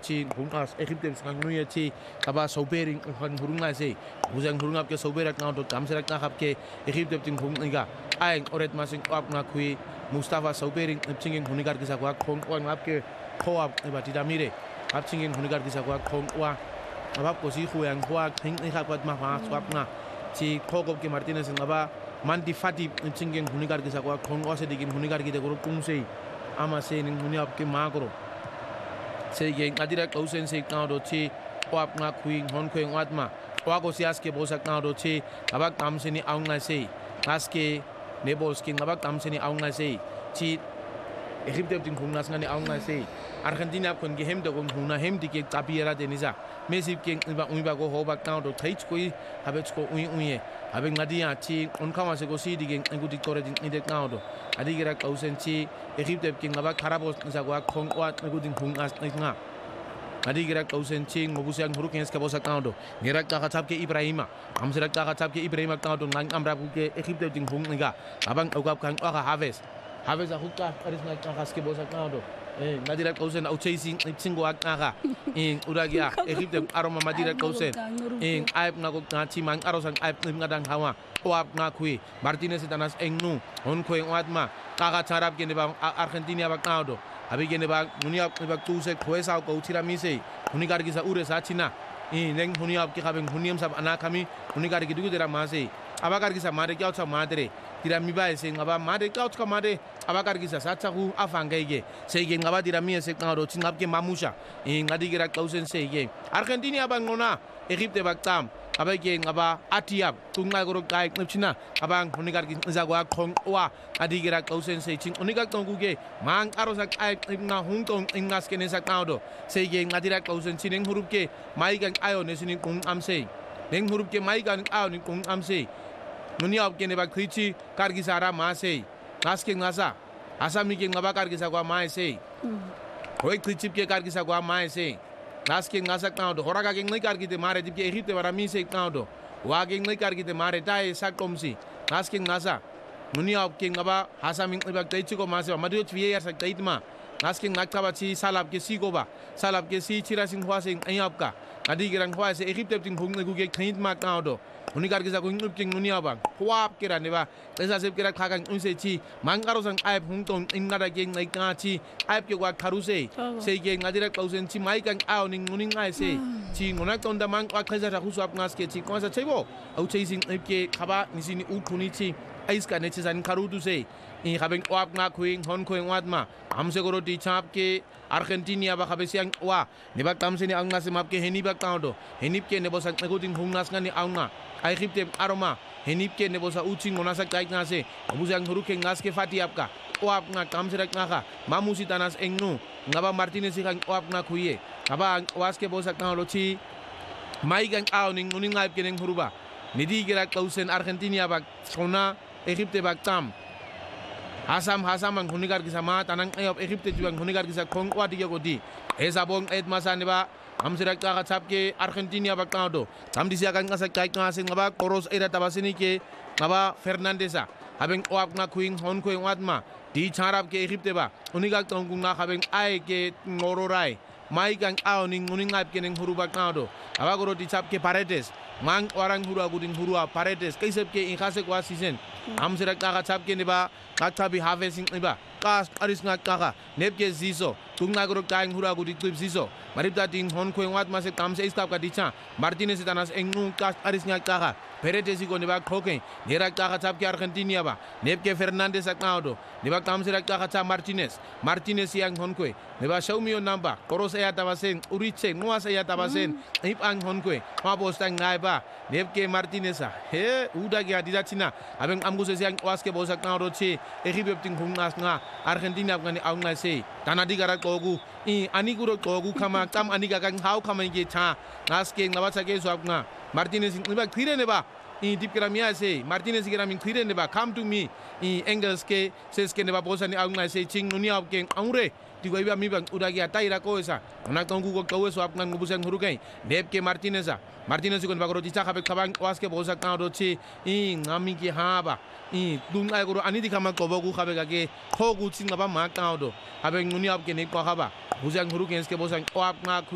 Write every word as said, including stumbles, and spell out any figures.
chi hungas Egyptem sang nuye chi kaba sobering kan hurunga se buzang hurunga ke soberak na dot kamserak na kap ke Egyptem ting hunga ai oret masing op na kui Mustafa sobering chinging hunigar kisa kwa khong kwa ngap ke khoap ba tidamire ap chinging hunigar kisa kwa khong wa abap ko si khuyang kwa thing ni khat ma ha swap na chi khogop ke Martinez ngaba manti fati chinging hunigar kisa kwa khong wa se digin hunigar ki de guru kum se ama se ning huniap ke ma guru se ge ngadira kausen se ka do chi op na khuing hon khuing wat ma wa ko sias ke bosak na do chi abak tam se ni aung na se aske nebos king abak tam se ni aung na se chi Egyptem ting khung nas ngani aung na se Argentina kon ge hem de kon huna hem dik ek tapiera de nisa mesip king ba ui ba go ho ba ka do thai koi habe ko ui ui habe ngadia chi on kama se go si dik ngu dik tore dik ni de ka do adi gira kausen chi Egyptem king abak kharabos nisa go khong wa ngu dik khung as nga adi gira kausen chi ngobusiang huru kens ka bosa ka do gira ka khatap ke Ibrahima amsira ka khatap ke Ibrahima ka do ngang amra bu ke Egyptem ting khung nga abang ogap kan ka harvest harvest a hukka aris na ka ke bosa ka do eh madira kausen au chasing chingo akaka in uragia Egyptem aroma madira kausen in aip na ko na chi mang arosang aip ngadang hawa oap na kui Martinez tanas engnu on ko watma kaka charap ke ne ba Argentina ba ka do abi ke ne ba munia ba tu se khoesa ko thira mi se unigar ki sa ure sa china in neng munia ke khabeng huniam sab ana khami unigar ki dugu dera ma se abakar ki sa mare kya cha madre tira mi ba se ngaba mare kya cha mare abakar ki sa sa cha hu afangaige se ge ngaba tira mi se ka ro chingap ke mamusha in ngadi gira kausen se ge Argentina ba ngona Egypte ba tam abai ke ngaba atiap tunga goro kai china abang unigar ki zagwa khong wa adi gira kausen se ching unigar tong ge mang arosak ai na hung tong ingas ke ne sa ka do se ge ngadira kausen chineng hurup ke mai gang ayo ne sinin kung am se neng hurup ke mai gang ayo ni kung am se nunia ke ne ba khichi kargi sara ma se nas ke ngasa asami ke ngaba kargi sa kwa mai se hoi khichi ke kargi sa kwa mai se nas ke ngasa ka do horaga ke ngai kargi te mare dip ke Egypte bara mi se ka do wa ke ngai kargi te mare tai sa komsi nas ke ngasa nunia ke ngaba asami ba tai chi ko ma se ma dio chwie yar sa tai ma nas ke ngak ba chi salab ke si ko ba salab ke si chira sing hwa sing ayap ka adi girang hwa se Egypte ting hung ngu ke khaint ma ka do unigar ki sa ko ngup king nunia bang huap kira ne ba esa sep kira khagang unse chi mangaro sang aip hung tong ingara ke ngai ka chi aip ke wa kharu se se ke ngadira kausen chi mai kang aw ning nuning ai se chi ngonak ton da mang wa khaja ra husuap ngas ke chi ko sa chebo au chasing aip ke khaba nisini u khuni chi ais ka ne chi san kharu tu se in khabeng wap nga khuing hon khuing wat ma amse goro ti chap ke Argentina ba khabe siang wa ne ba tam se ni ang ngas map ke heni ba ka do henip ke ne bo sang ko ting hung nas ngani aw nga Egypte aroma henip ke ne bosa uching monasa kai ngase abuzang huru ke ngas ke fati apka oap nga kamserak nga ka mamusi tanas engnu ngaba Martinez ikang oap nga khuye ngaba was ke bosa ka lochi mai gang aw ning uning ngaip ke ning huruba nidi gira kausen Argentina ba sona Egypte ba tam Hasam hasam ang hunigar kisa ma tanang ayop Egypte juang hunigar kisa khong wa dige ko di esa bong et masane ba amsirak ka chap ke Argentina ba ka do tam disia kan ngasa kai ngase ngaba koros era tabasini ke ngaba Fernandesa habeng oap nga khuing hon khuing watma di charap ke Egypte ba unigal tong nga habeng ai ke ngororai mai gang aw ning uning ngap ke ning huruba ka do aba goro di chap ke Paredes mang orang huru aguding hurua Paredes kaisep ke ikhase kwa season amsirak ka chap ke ne ba kaktabi harvesting ne ba kas aris nga kaka nep ke ziso tunga goro kaing hura agudi klip ziso maripta ting hon khuing wat ma se kam se istap ka dicha Martinez tanas engu kas aris nga kaka Paredes ko ne ba khoke nera ka chap ke Argentina ba nep ke Fernandez akaudo ne ba kam se ra ka chap Martinez Martinez yang hon khoi ne ba Xiaomi namba koros ya tabasen uriche nuas ya tabasen ip ang hon khoi ma postang ngai ba nep ke Martinez he uda ge adida china abeng amguse yang was ke bosak na rochi Egypte ting hungas nga Argentina ngani aung na se tanadi gara kogu i ani guro kogu khama kam ani ga kang hau khama ge cha ngas ke ngaba cha ke swap nga Martinez ni ba khire ne ba i dip kira mia se Martinez kira min khire ne ba come to me i angles ke ses ke ne ba bosani aung na se ching nunia ke aure ti go iba mi bang uda ge atai ra ko esa na kang gu ko ko swap ngan ngubusang huru kai nep ke Martinez Martinez ko ba goro ti cha khabe khabang was ke bosak na ro chi i ngami ki ha ba i dung ai goro ani di khama ko bogu khabe ga ke khogu chin ba ma ka do habe nguni ap ke ne ko khaba bujang huru ke ke bosang oap nga